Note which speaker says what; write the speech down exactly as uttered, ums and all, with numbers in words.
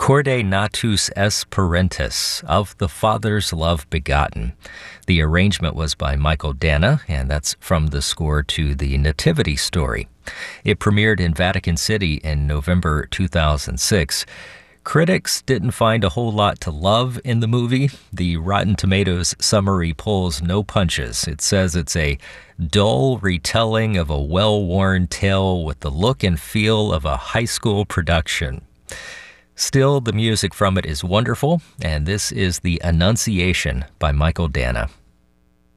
Speaker 1: Corde natus es parentis, of the Father's love begotten. The arrangement was by Michael Danna, and that's from the score to the Nativity Story. It premiered in Vatican City in November two thousand six. Critics didn't find a whole lot to love in the movie. The Rotten Tomatoes summary pulls no punches. It says it's a dull retelling of a well-worn tale with the look and feel of a high school production. Still, the music from it is wonderful, and this is The Annunciation by Michael Danna.